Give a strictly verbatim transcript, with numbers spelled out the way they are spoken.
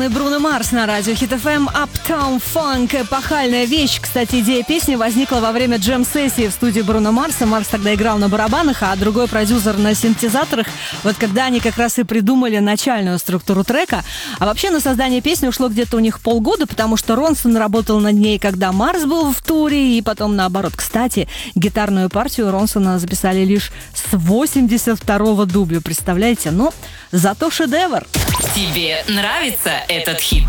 Бруно Марс на радио Хит эф эм. Uptown Funk. Эпохальная вещь. Кстати, идея песни возникла во время джем-сессии в студии Бруно Марса. Марс тогда играл на барабанах, а другой продюсер на синтезаторах. Вот когда они как раз и придумали начальную структуру трека. А вообще на создание песни ушло где-то у них полгода, потому что Ронсон работал над ней, когда Марс был в туре, и потом наоборот. Кстати, гитарную партию Ронсона записали лишь с восемьдесят второго дубля. Представляете? Но зато шедевр. Тебе нравится этот хит?